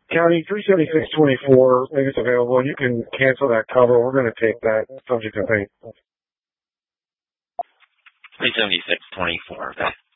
County 37624, maybe it's available, and you can cancel that cover. We're going to take that subject to pay. 37624, okay.